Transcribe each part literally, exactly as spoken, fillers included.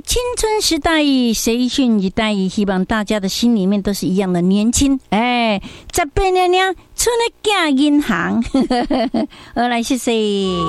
青春时代，谁训一代？希望大家的心里面都是一样的年轻。哎，十八娘娘，村的嫁银行。好，来谢谢。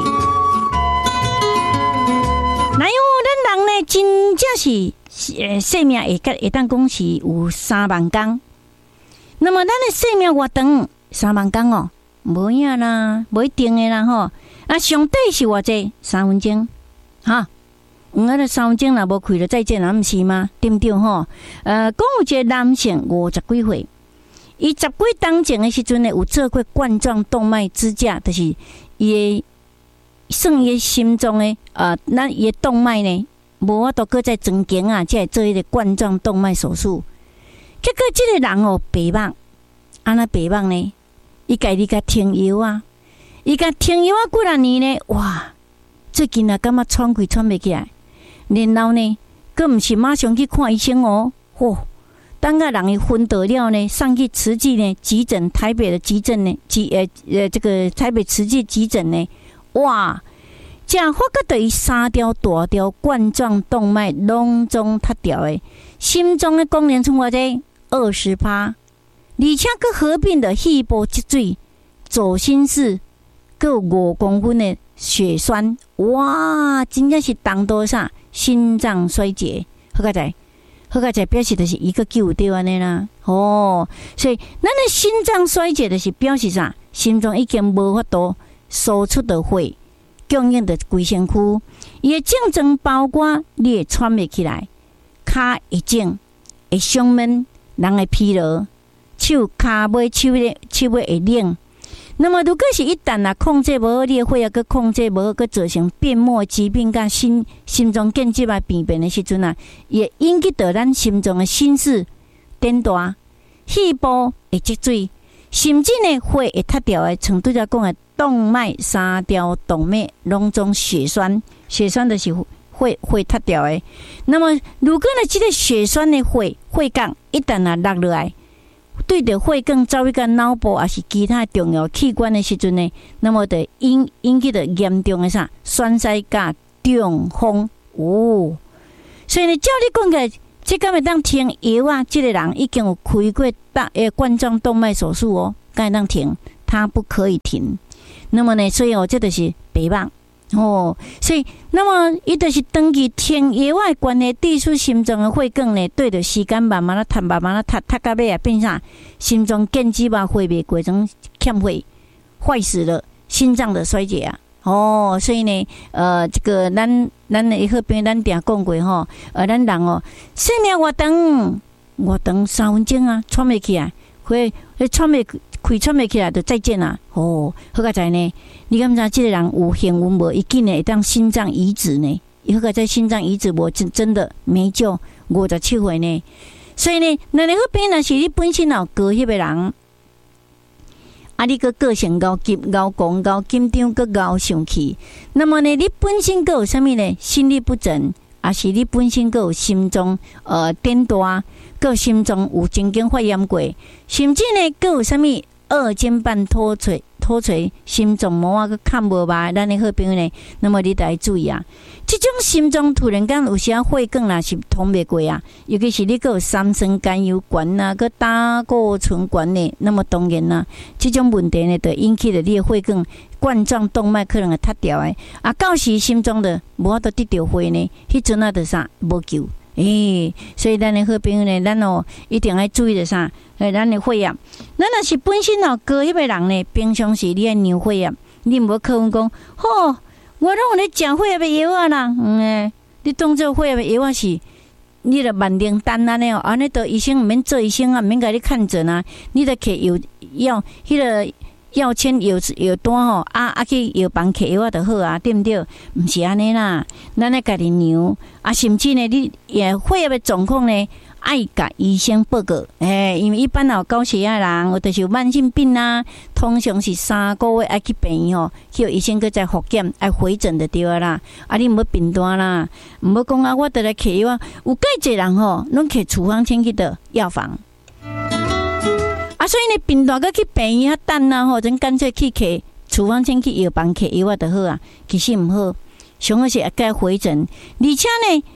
那有咱人呢，真正是呃生命会会当讲是有三万工。那么咱的生命活长三万工哦，无影啦，无一定的啦吼。啊，上底是偌济三分钟，哈。嗯，啊，三分钟若无开了再见，那毋是吗？对不对吼？呃，讲有一个男性五十几岁，伊十几当前的时阵呢，有做过冠状动脉支架，就是伊的算伊心脏的呃，咱伊的动脉呢，无法度搁再增强啊，才会做迄个冠状动脉手术。结果即个人哦，白目，安那白目呢？伊家己甲停药啊，伊甲停药啊几若年呢？哇！最近啊，感觉喘气喘袂起来。然后呢，佫毋是马上去看医生哦，嚯、哦！等个人伊昏倒了呢，上去慈济呢急诊，台北的急诊呢，急呃呃这个台北慈济急诊呢，哇！才发觉到伊三条大条冠状动脉拢总塌掉诶，心脏的功能剩偌济二十趴，而且佫合并的肺部积水、左心室，佫有五公分的血栓，哇！真正是当多啥？心脏衰竭，好个在，好个在表示的是一个救对安尼啦。哦，所以咱的心脏衰竭的是表示啥？心脏已经无法度输出的血供应的规身躯，伊的症状包括你会喘袂起来，脚会肿，会胸闷，人会疲劳，手骹尾手咧手尾会冷。那么，如果是一旦啊控制无好，你的血压佮控制无好，佮造成变末疾病甲心心脏建接啊病变的时阵啊，也引起到咱心脏的心室变大，肺部会积水，甚至呢血会塌掉的，像对才讲的动脉三条动脉拢总血栓，血栓就是血血塌掉的。那么，如果呢这个血栓的血血管一旦啊落落来，对着血管走去到脑部，还是其他重要器官的时阵呢，那么就引引起的严重的啥栓塞甲中风哦。所以呢，照你讲个，这敢会当停药啊？这个人已经有开过大诶冠状动脉手术哦，敢会当停？他不可以停。那么呢，所以哦，这就是白目。哦，所以那么伊就是长期停药的关系，致使心脏的血管呢，对着时间慢慢啊塌，慢慢啊塌，塌到尾啊变啥？心脏建基吧血袂过，成欠血，坏死了，心脏的衰竭啊。哦，所以呢，呃，这个咱咱的好朋友咱定讲过吼，呃，咱人哦，生命活长，活长三分钟啊，喘袂起来，会会喘袂。开喘袂起来就再见啦！哦，好个在呢，你敢知这个人有幸运无？伊竟然会当心脏移植呢？伊好个在心脏移植无真真的没救，五十七岁呢。所以呢，那你好边若是你本身有高迄个人，啊，你个个性高急、高讲、高紧张、个高生气，那么呢，你本身个有啥物呢？心律不整，啊是你本身个有心脏呃颠大，个心脏有曾经发炎过，甚至呢个有啥物？二尖瓣脱垂、脱垂心脏膜啊，佮看无吧？咱的好朋友呢，那么你得要注意啊！这种心脏突然间有时啊血管啦是通袂过啊，尤其是你佮有三酸甘油管啊，佮胆固醇管呢，那么当然啦、啊，这种问题呢，就引起了你的血管冠状动脉可能会塌掉的啊，到时心脏的无法度得到血呢，迄阵啊，就啥无救。诶、欸，所以咱的好朋友呢，咱哦一定要注意着啥？诶，咱的血压，咱若是本身哦高迄个人呢，平常时你爱量血压，你毋好靠阮讲，吼，我拢有咧食血压的药啊啦，嗯诶，你当做血压的药啊是，你著万灵丹安尼哦，安尼都医生毋免做医生啊，毋免甲你看诊啊，你著摕药药迄个。药签药药单吼，啊啊去药房摕药啊就好啊，对毋对？毋是安尼啦，咱咧家己量啊，甚至呢，你也血压的状况呢，爱甲医生报告。诶、欸，因为一般有高血压人，或者是有慢性病啊，通常是三个月爱去病院吼，去医生搁再复检，爱回诊就对啊啦。啊，你毋好贫惰啦，毋好讲啊，我得来摕药啊。有介济人吼，拢摕处方签去倒药房。啊，所以呢，病大个去病院等啊，吼，咱干脆去摕处方签去药房摕药啊，就好啊。其实毋好，上好是该回诊，而且呢，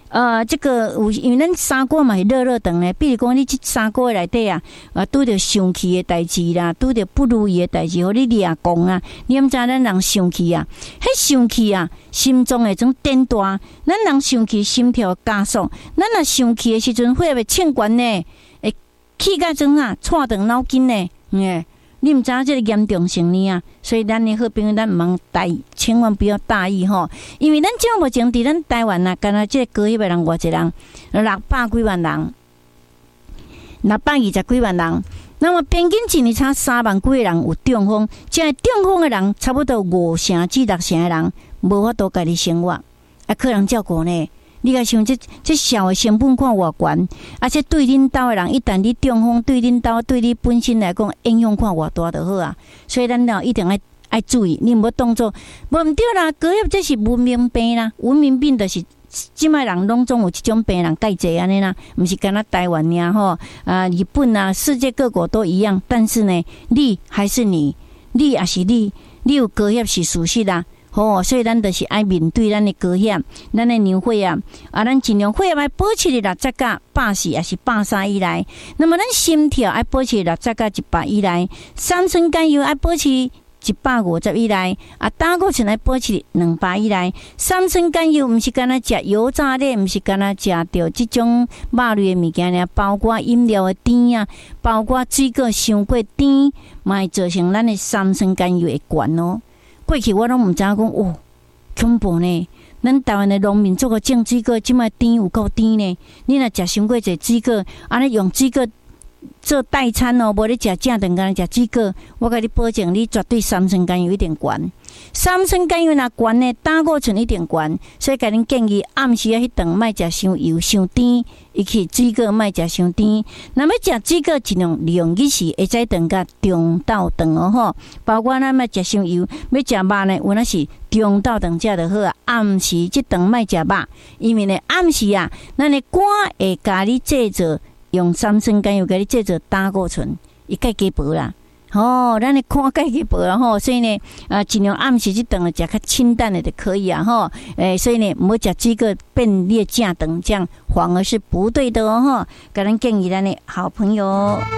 呃，这个有因为咱三个嘛是热热长咧，比如讲你这三个内底啊，啊拄着生气的代志啦，拄着不如意的代志，互你掠讲啊，你毋知咱人生气啊，迄生气啊，心脏会种颠大，咱人生气心跳加速，咱若生气的时阵，血会冲悬呢，会气甲种啊，颤断脑筋呢，嗯。你毋知影这个严重性呢啊，所以咱的好朋友，咱毋通大，千万不要大意吼。因为咱即目前伫咱台湾啊，干那这高血压人偌济人，六百几万人，六百二十几万人。那么平均一年差三万几个人有中风，即个中风的人差不多五成至六成的人无法度家己生活，啊，靠人照顾呢。你甲想这这小的成本看偌悬，而且对恁兜的人，一旦你中风，对恁兜对你本身来讲影响看偌大就好啊。所以咱了一定要爱注意，你毋要当作无毋对啦，高血压这是文明病啦，文明病就是即卖人拢总有即种病人介济安尼啦，毋是干那台湾呀吼啊，日本啊，世界各国都一样。但是呢，你还是你，你也是你，你有高血压是事实啦。哦，所以咱就是爱面对咱的高血压，咱的牛血压啊，咱尽量血压要保持伫六十甲百四，也是百三以内。那么咱心跳爱保持六十甲一百以内，三酸甘油爱保持一百五十以内，啊，胆固醇爱保持两百以内。三酸甘油毋是干那食油炸类，毋是干那食着即种肉类的物件呢，包括饮料的甜啊，包括水果伤过甜，嘛会造成咱的三酸甘油会悬哦。过去我拢毋知影讲哦，恐怖呢！咱台湾的农民做个种水果，即卖甜有够甜呢。你若食伤过济水果，安尼用水果做代餐哦，无你食正顿干食水果，我甲你保证，你绝对三酸甘油一定悬。三酸甘油若悬呢，胆固醇一定悬。所以甲恁建议暗时啊，迄顿莫食伤油、伤甜，尤其水果莫食伤甜。若要食水果，尽量利用日时会使顿甲中昼顿哦吼。包括咱莫食伤油，要食肉呢，有那是中昼顿食就好啊。暗时即顿莫食肉，因为呢暗时啊，咱的肝会甲你制造用三酸甘油甲你制造胆固醇，伊介加薄啦。哦，咱的肝钙去补啦吼，所以呢，啊，尽量暗时去顿了食较清淡的就可以啊吼。诶，所以呢，唔好食这个变劣正顿，这样反而是不对的哦吼。个人建议咱的好朋友，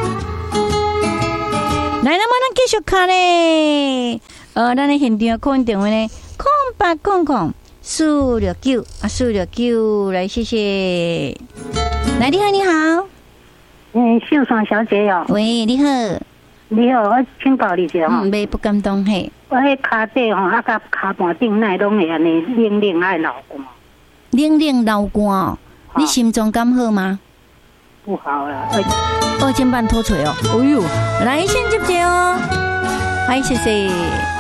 来，那么咱继续看呢。呃，咱的现场空电话呢，空八空空四六九啊，四六九，来谢谢。来，你好，你好。 嗯，秀爽小姐哟。 喂，你好。 你好，我请教你一下吼。 嗯，袂不敢当嘿。 我迄骹底吼，啊，甲骹盘顶内拢会安尼冷冷爱流汗。 冷冷流汗哦，你心脏敢好吗？ 不好啦， 二尖瓣脱垂哦。哎呦，来先接接哦，哎，谢谢。